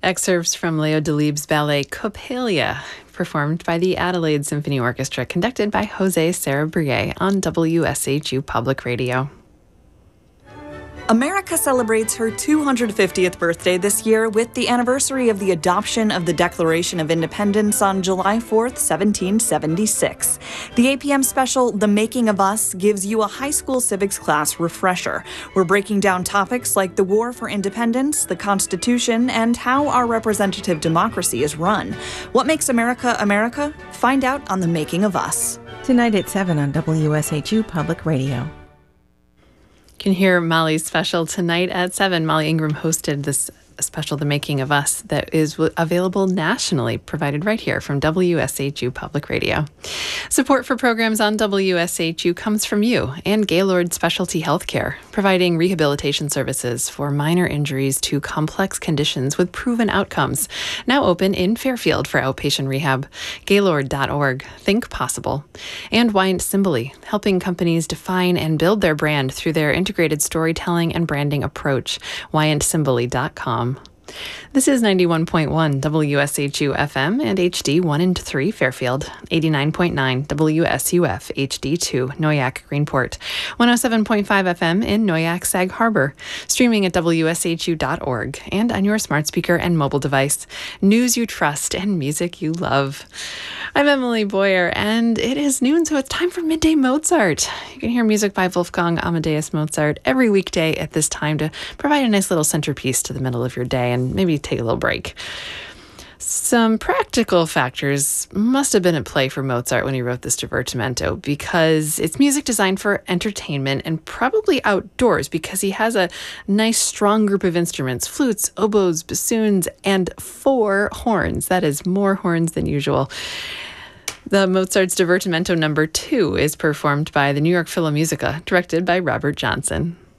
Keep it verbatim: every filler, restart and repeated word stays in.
Excerpts from Leo Delibes' ballet Coppelia, performed by the Adelaide Symphony Orchestra, conducted by Jose Sarabria on W S H U Public Radio. America celebrates her two hundred fiftieth birthday this year with the anniversary of the adoption of the Declaration of Independence on July fourth, seventeen seventy-six. The A P M special, The Making of Us, gives you a high school civics class refresher. We're breaking down topics like the war for independence, the Constitution, and how our representative democracy is run. What makes America America? Find out on The Making of Us. Tonight at seven on W S H U Public Radio. You can hear Molly's special tonight at seven. Molly Ingram hosted this special, The Making of Us, that is available nationally, provided right here from W S H U Public Radio. Support for programs on W S H U comes from you and Gaylord Specialty Healthcare, providing rehabilitation services for minor injuries to complex conditions with proven outcomes. Now open in Fairfield for outpatient rehab. Gaylord dot org. Think possible. And Wyant Simboli, helping companies define and build their brand through their integrated storytelling and branding approach. Wyant Simboli dot com. This is ninety-one point one W S H U F M and H D one and three Fairfield, eighty-nine point nine W S U F H D two Noyac Greenport, one oh seven point five F M in Noyac Sag Harbor, streaming at W S H U dot org and on your smart speaker and mobile device. News you trust and music you love. I'm Emily Boyer, and it is noon, so it's time for Midday Mozart. You can hear music by Wolfgang Amadeus Mozart every weekday at this time to provide a nice little centerpiece to the middle of your day and maybe take a little break. Some practical factors must have been at play for Mozart when he wrote this divertimento, because it's music designed for entertainment and probably outdoors, because he has a nice strong group of instruments: flutes, oboes, bassoons, and four horns. That is more horns than usual. The Mozart's Divertimento number two is performed by the New York Philharmonic, directed by Robert Johnson.